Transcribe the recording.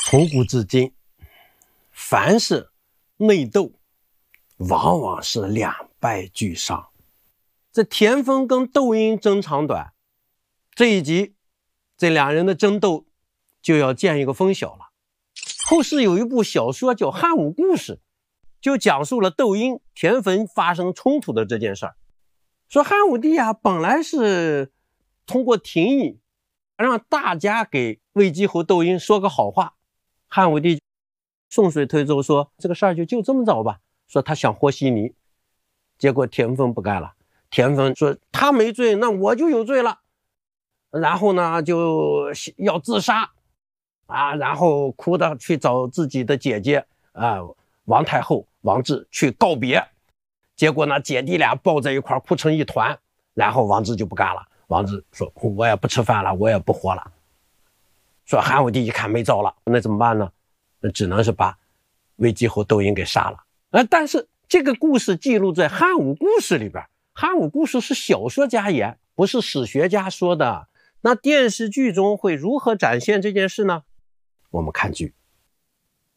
从古至今，凡是内斗，往往是两败俱伤。这田丰跟窦婴争长短，这一集这两人的争斗就要见一个分晓了。后世有一部小说叫《汉武故事》，就讲述了窦婴、田丰发生冲突的这件事儿。说汉武帝啊，本来是通过廷议让大家给魏姬侯窦婴说个好话，汉武帝顺水推舟说这个事儿就这么着吧，说他想和稀泥。结果田丰不干了，田丰说他没罪，那我就有罪了，然后呢就要自杀啊，然后哭着去找自己的姐姐王太后王志去告别。结果呢姐弟俩抱在一块哭成一团，然后王志就不干了，王志说我也不吃饭了，我也不活了。说汉武帝一看没招了，那怎么办呢？那只能是把魏姬侯窦婴给杀了。但是这个故事记录在汉武故事里边，汉武故事是小说家言，不是史学家说的。那电视剧中会如何展现这件事呢？我们看剧。